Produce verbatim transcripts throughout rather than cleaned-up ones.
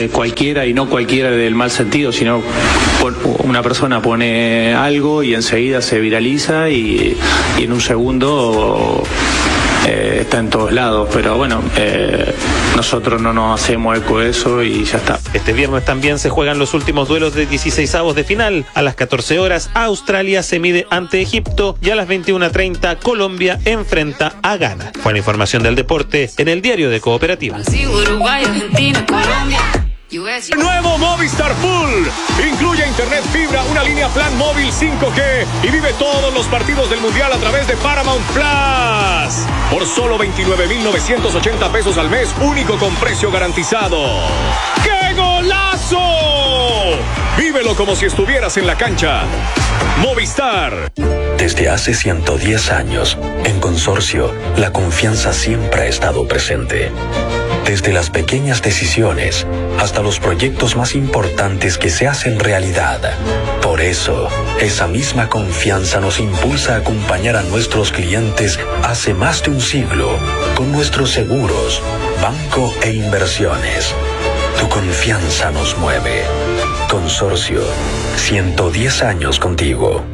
eh, cualquiera, y no cualquiera del mal sentido, sino una persona pone algo y enseguida se viraliza y, y en un segundo eh, está en todos lados, pero bueno, eh, nosotros no nos hacemos eco de eso y ya está. Este viernes también se juegan los últimos duelos de dieciseisavos de final. A las catorce horas, Australia se mide ante Egipto y a las veintiuna treinta, Colombia enfrenta a Ghana. Fue la información del deporte en el Diario de Cooperativa. Uruguay, Argentina, Colombia. Nuevo Movistar Full. Incluye internet fibra, una línea plan móvil cinco G y vive todos los partidos del Mundial a través de Paramount Plus. Por solo veintinueve mil novecientos ochenta pesos al mes, único con precio garantizado. ¡Qué golazo! Vívelo como si estuvieras en la cancha. Movistar. Desde hace ciento diez años, en Consorcio, la confianza siempre ha estado presente. Desde las pequeñas decisiones hasta los proyectos más importantes que se hacen realidad. Por eso, esa misma confianza nos impulsa a acompañar a nuestros clientes hace más de un siglo con nuestros seguros, banco e inversiones. Tu confianza nos mueve. Consorcio, ciento diez años contigo.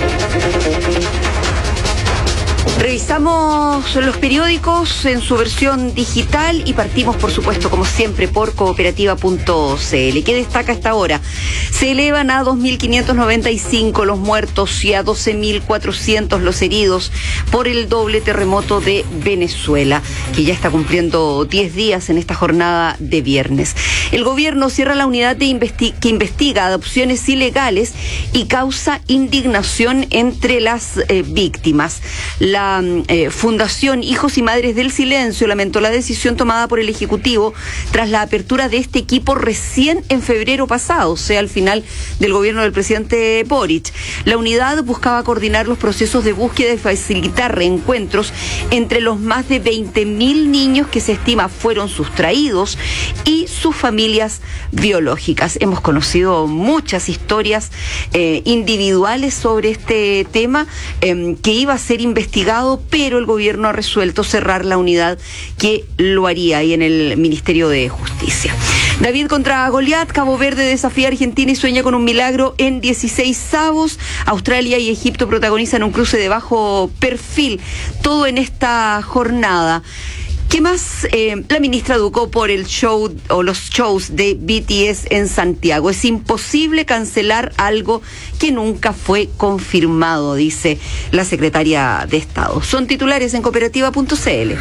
Revisamos los periódicos en su versión digital y partimos, por supuesto, como siempre, por cooperativa punto c l. ¿Qué destaca esta hora? Se elevan a dos mil quinientos noventa y cinco los muertos y a doce mil cuatrocientos los heridos por el doble terremoto de Venezuela, que ya está cumpliendo diez días en esta jornada de viernes. El gobierno cierra la unidad de investi- que investiga adopciones ilegales y causa indignación entre las eh, víctimas. La eh, Fundación Hijos y Madres del Silencio lamentó la decisión tomada por el Ejecutivo tras la apertura de este equipo recién en febrero pasado, o sea, al final del gobierno del presidente Boric. La unidad buscaba coordinar los procesos de búsqueda y facilitar reencuentros entre los más de veinte mil niños que se estima fueron sustraídos y sus familias biológicas. Hemos conocido muchas historias eh, individuales sobre este tema eh, que iba a ser investigado, pero el gobierno ha resuelto cerrar la unidad que lo haría ahí en el Ministerio de Justicia. David contra Goliat, Cabo Verde desafía a Argentina y sueña con un milagro en dieciseisavos. Australia y Egipto protagonizan un cruce de bajo perfil, todo en esta jornada. ¿Qué más? Eh, la ministra educó por el show o los shows de B T S en Santiago. Es imposible cancelar algo que nunca fue confirmado, dice la secretaria de Estado. Son titulares en cooperativa punto c l.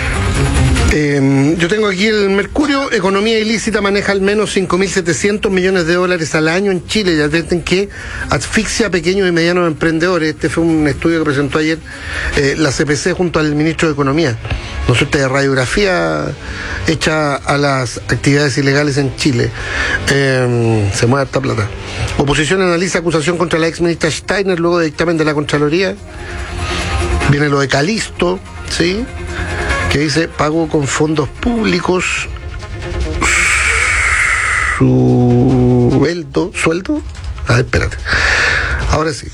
Eh, yo tengo aquí el Mercurio. Economía ilícita maneja al menos cinco mil setecientos millones de dólares al año en Chile. Ya advierten que asfixia a pequeños y medianos emprendedores. Este fue un estudio que presentó ayer eh, la C P C junto al ministro de Economía. No sé, de radiografía hecha a las actividades ilegales en Chile. Eh, se mueve harta plata. Oposición analiza acusación contra la ex ministra Steiner luego de dictamen de la Contraloría. Viene lo de Calisto, ¿sí?, que dice pago con fondos públicos sueldo, sueldo, a ver, espérate, ahora sí,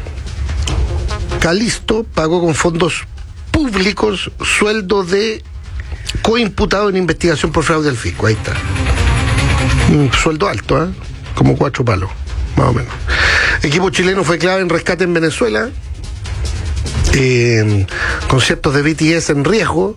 Calisto pagó con fondos públicos sueldo de coimputado en investigación por fraude al fisco. Ahí está, un sueldo alto, ¿eh? Como cuatro palos, más o menos. Equipo chileno fue clave en rescate en Venezuela. Eh, conciertos de B T S en riesgo.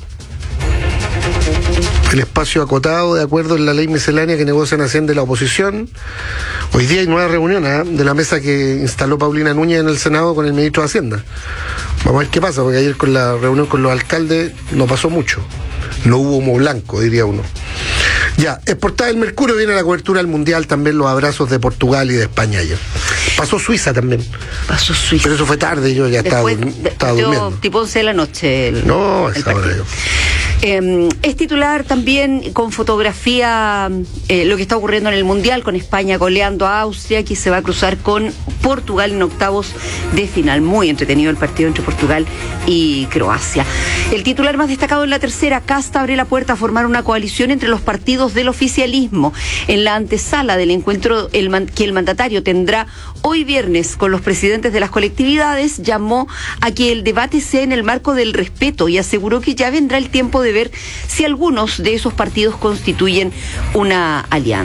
El espacio acotado de acuerdo en la ley miscelánea que negocian Hacienda y la oposición. Hoy día hay nueva reunión ¿eh? de la mesa que instaló Paulina Núñez en el Senado con el ministro de Hacienda. Vamos a ver qué pasa, porque ayer con la reunión con los alcaldes no pasó mucho. No hubo humo blanco, diría uno. Ya, exportada del Mercurio, viene la cobertura del Mundial, también los abrazos de Portugal y de España ayer. Pasó Suiza también. Pasó Suiza. Pero eso fue tarde, yo ya estaba, estaba durmiendo. Tipo once de la noche. El, no, el esa hora yo. Eh, es titular también con fotografía eh, lo que está ocurriendo en el Mundial, con España goleando a Austria, que se va a cruzar con Portugal en octavos de final. Muy entretenido el partido entre Portugal y Croacia. El titular más destacado en la tercera, Casta abre la puerta a formar una coalición entre los partidos del oficialismo. En la antesala del encuentro el man, que el mandatario tendrá hoy viernes con los presidentes de las colectividades, llamó a que el debate sea en el marco del respeto y aseguró que ya vendrá el tiempo de ver si algunos de esos partidos constituyen una alianza.